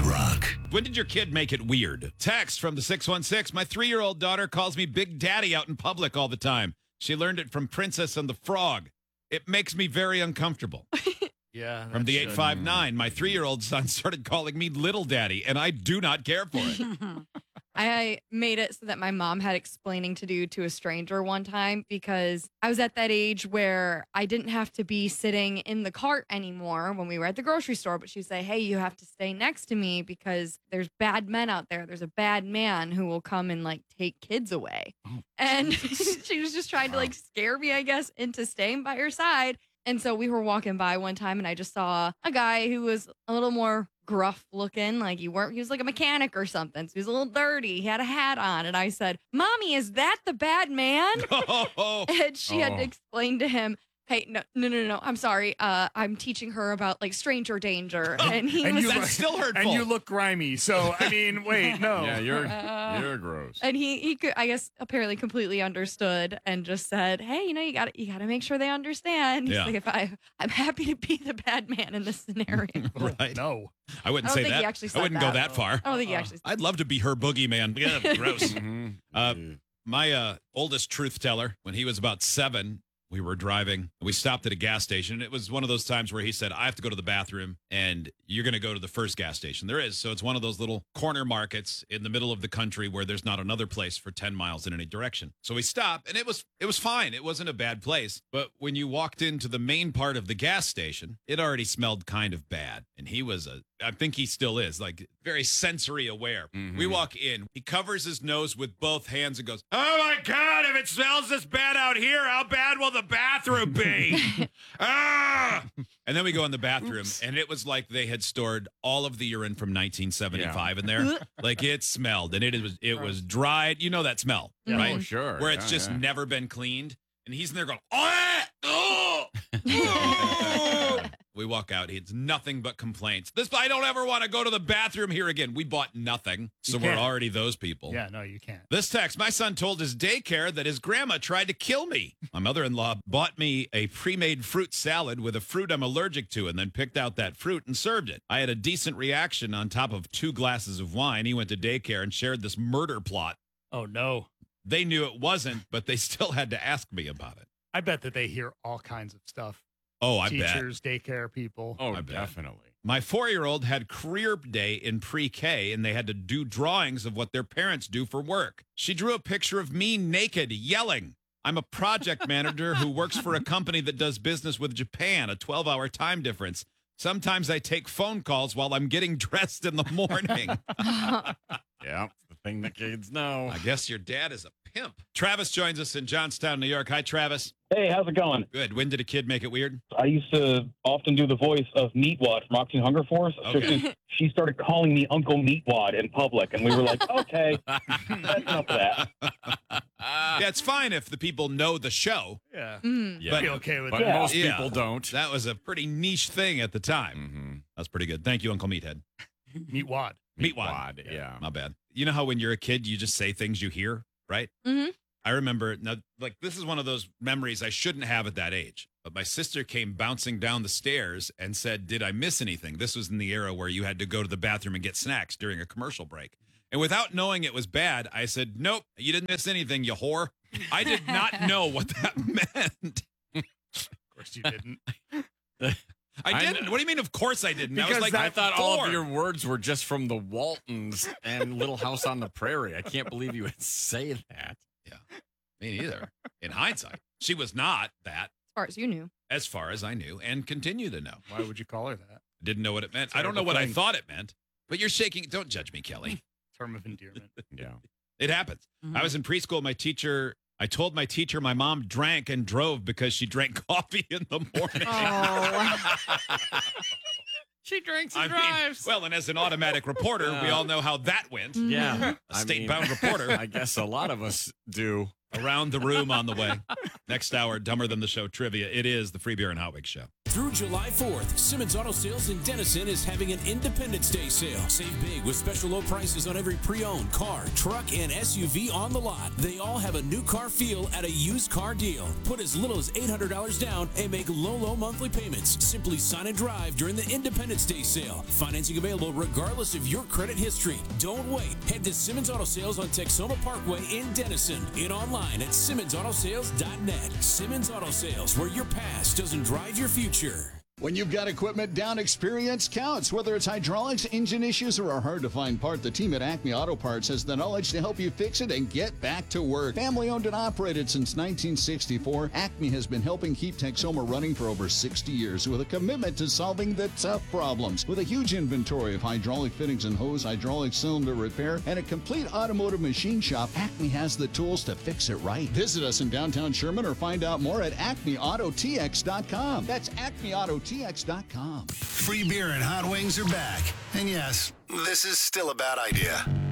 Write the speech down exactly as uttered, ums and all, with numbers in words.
Rock. When did your kid make it weird? Text from the six one six. My three-year-old daughter calls me Big Daddy out in public all the time. She learned it from Princess and the Frog. It makes me very uncomfortable. Yeah. From the eight five nine, my three-year-old son started calling me Little Daddy, and I do not care for it. I made it so that my mom had explaining to do to a stranger one time because I was at that age where I didn't have to be sitting in the cart anymore when we were at the grocery store. But she'd say, hey, you have to stay next to me because there's bad men out there. There's a bad man who will come and like take kids away. Oh, and she was just trying to like scare me, I guess, into staying by her side. And so we were walking by one time and I just saw a guy who was a little more gruff looking, like he weren't, he was like a mechanic or something. So he was a little dirty. He had a hat on. And I said, Mommy, is that the bad man? Oh, And she had to Oh. explain to him, hey, no, no, no, no, I'm sorry. Uh, I'm teaching her about like stranger danger. And he And was you that's look- still hurtful. And you look grimy. So, I mean, wait, no. Yeah, you're Uh, you're gross. And he, he could, I guess, apparently completely understood and just said, "Hey, you know, you got to, you got to make sure they understand." He's Yeah. like, "If I, I'm happy to be the bad man in this scenario." right. No. I wouldn't I don't say think he that. actually I said wouldn't go that. that far. I don't think he Uh-uh. actually. I'd love to be her boogeyman. Yeah, gross. Mhm. Uh, Yeah. My uh, oldest truth teller, when he was about seven, we were driving. We stopped at a gas station. It was one of those times where he said, I have to go to the bathroom, and you're going to go to the first gas station. There is. So it's one of those little corner markets in the middle of the country where there's not another place for ten miles in any direction. So we stopped, and it was it was fine. It wasn't a bad place. But when you walked into the main part of the gas station, it already smelled kind of bad. And he was a, I think he still is, like very sensory aware. Mhm. We walk in. He covers his nose with both hands and goes, oh my God, if it smells this bad out here, how bad will the bathroom be? ah! And then we go in the bathroom, and it was like they had stored all of the urine from nineteen seventy-five in there. Like it smelled, and it was it was dried. You know that smell, Yeah. right? Oh, sure. Where it's Yeah, just yeah. never been cleaned. And he's in there going, oh, oh, oh. We walk out. It's nothing but complaints. This I don't ever want to go to the bathroom here again. We bought nothing, so You we're can't. already those people. Yeah, no, you can't. This text, my son told his daycare that his grandma tried to kill me. My mother-in-law bought me a pre-made fruit salad with a fruit I'm allergic to and then picked out that fruit and served it. I had a decent reaction on top of two glasses of wine. He went to daycare and shared this murder plot. Oh, no. They knew it wasn't, but they still had to ask me about it. I bet that they hear all kinds of stuff. Oh, I bet. Teachers, daycare people. Oh, I bet. definitely. My four-year-old had career day in pre-K, and they had to do drawings of what their parents do for work. She drew a picture of me naked, yelling. I'm a project manager who works for a company that does business with Japan, a twelve-hour time difference. Sometimes I take phone calls while I'm getting dressed in the morning. Yeah, it's the thing that kids know. I guess your dad is a pimp. Travis joins us in Johnstown, New York. Hi, Travis. Hey, how's it going? Good. When did a kid make it weird? I used to often do the voice of Meatwad from Oxy Hunger Force. So Okay. she, she started calling me Uncle Meatwad in public, and we were like, okay, that's enough of that. Yeah, it's fine if the people know the show. Yeah. Mm. Yeah, I'd be okay with but that. most Yeah. people don't. That was a pretty niche thing at the time. Mm-hmm. That's pretty good. Thank you, Uncle Meathead. Meat wad. Meatwad. Yeah. My bad. You know how when you're a kid, you just say things you hear, right? Mhm. I remember, now, like, this is one of those memories I shouldn't have at that age. But my sister came bouncing down the stairs and said, did I miss anything? This was in the era where you had to go to the bathroom and get snacks during a commercial break. And without knowing it was bad, I said, nope, you didn't miss anything, you whore. I did not know what that meant. Of course you didn't. I I didn't. know. What do you mean, of course I didn't? I was Because like, I thought all four. of your words were just from the Waltons and Little House on the Prairie. I can't believe you would say that. Me neither. In hindsight, she was not that, As far as you knew. as far as I knew, and continue to know. Why would you call her that? Didn't know what it meant. I don't know Terrible what I thing. thought it meant. But you're shaking. Don't judge me, Kelly. Term of endearment. Yeah. It happens. I was in preschool. My teacher, I told my teacher my mom drank and drove because she drank coffee in the morning. Oh. She drinks I mean, well, and as an automatic reporter, we all know how that went. Yeah. A I state-bound mean, reporter. I guess a lot of us do. Around the room on the way. Next hour, Dumber Than the Show trivia. It is the Free Beer and Hot Wings Show. Through July fourth, Simmons Auto Sales in Denison is having an Independence Day sale. Save big with special low prices on every pre-owned car, truck, and S U V on the lot. They all have a new car feel at a used car deal. Put as little as eight hundred dollars down and make low, low monthly payments. Simply sign and drive during the Independence Day sale. Financing available regardless of your credit history. Don't wait. Head to Simmons Auto Sales on Texoma Parkway in Denison. And online at simmons auto sales dot net. Simmons Auto Sales, where your past doesn't drive your future. When you've got equipment down, experience counts. Whether it's hydraulics, engine issues, or a hard-to-find part, the team at Acme Auto Parts has the knowledge to help you fix it and get back to work. Family-owned and operated since nineteen sixty-four, Acme has been helping keep Texoma running for over sixty years with a commitment to solving the tough problems. With a huge inventory of hydraulic fittings and hose, hydraulic cylinder repair, and a complete automotive machine shop, Acme has the tools to fix it right. Visit us in downtown Sherman or find out more at acme auto t x dot com. That's acme auto t x dot com. Free beer and hot wings are back. And yes, this is still a bad idea.